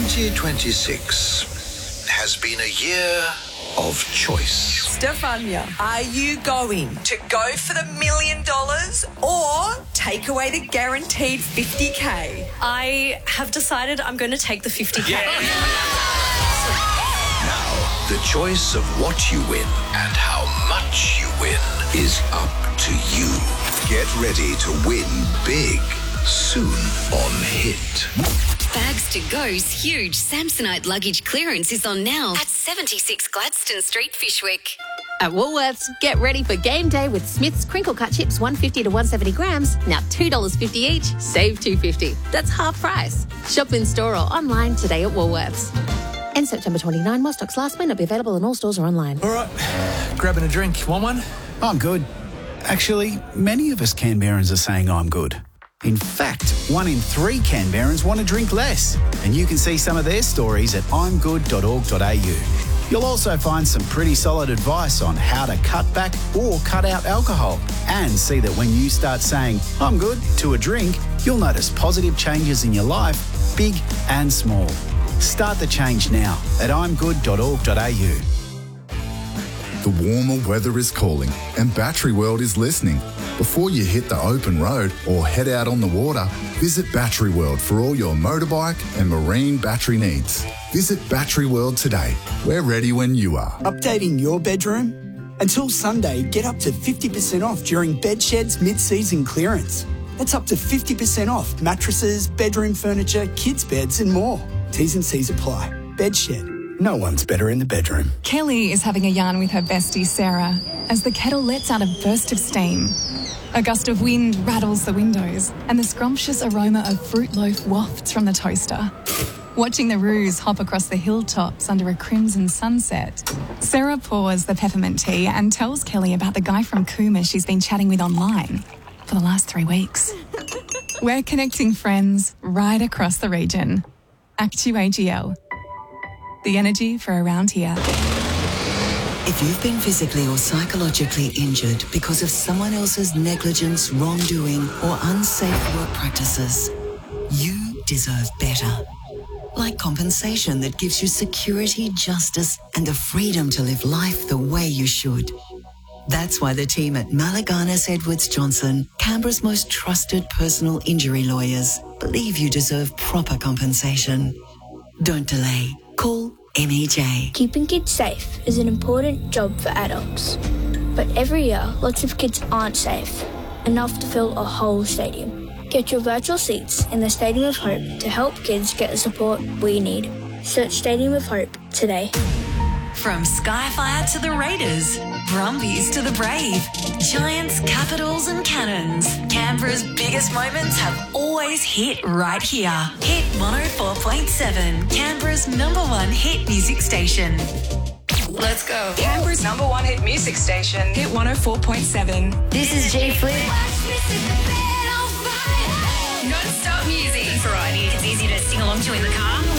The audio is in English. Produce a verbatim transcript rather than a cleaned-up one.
twenty twenty-six has been a year of choice. Stefania, are you going to go for the million dollars or take away the guaranteed fifty K? I have decided I'm going to take the fifty K. Yeah. Now, the choice of what you win and how much you win is up to you. Get ready to win big soon on Hit. Bags to Go's huge Samsonite luggage clearance is on now at seventy-six Gladstone Street, Fishwick. At Woolworths, get ready for game day with Smith's crinkle cut chips, one fifty to one seventy grams, now two dollars fifty each, save two fifty. That's half price. Shop in store or online today at Woolworths. End September twenty-ninth, while stocks last, may not be available in all stores or online. All right, grabbing a drink. Want one? I'm good. Actually, many of us Canberrans are saying I'm good. In fact, one in three Canberrans want to drink less. And you can see some of their stories at i'm good dot org dot a u. You'll also find some pretty solid advice on how to cut back or cut out alcohol. And see that when you start saying, I'm good, to a drink, you'll notice positive changes in your life, big and small. Start the change now at i'm good dot org dot a u. The warmer weather is calling and Battery World is listening. Before you hit the open road or head out on the water, visit Battery World for all your motorbike and marine battery needs. Visit Battery World today. We're ready when you are. Updating your bedroom? Until Sunday, get up to fifty percent off during Bedshed's mid-season clearance. That's up to fifty percent off mattresses, bedroom furniture, kids' beds and more. T's and C's apply. Bedshed. No one's better in the bedroom. Kelly is having a yarn with her bestie Sarah as the kettle lets out a burst of steam. A gust of wind rattles the windows and the scrumptious aroma of fruit loaf wafts from the toaster. Watching the roos hop across the hilltops under a crimson sunset, Sarah pours the peppermint tea and tells Kelly about the guy from Cooma she's been chatting with online for the last three weeks. We're connecting friends right across the region. Actu A G L. The energy for around here. If you've been physically or psychologically injured because of someone else's negligence, wrongdoing, or unsafe work practices, you deserve better. Like compensation that gives you security, justice, and the freedom to live life the way you should. That's why the team at Malaganas Edwards Johnson, Canberra's most trusted personal injury lawyers, believe you deserve proper compensation. Don't delay. Call M E J. Keeping kids safe is an important job for adults. But every year, lots of kids aren't safe, enough to fill a whole stadium. Get your virtual seats in the Stadium of Hope to help kids get the support we need. Search Stadium of Hope today. From Skyfire to the Raiders, Brumbies to the Brave, Giants, Capitals and Cannons, Canberra's biggest moments have always hit right here. Hit one oh four point seven, Canberra's number one hit music station. Let's go. Canberra's number one hit music station, Hit one oh four point seven. This is J Flip. Non-stop music. Variety, it's easy to sing along to in the car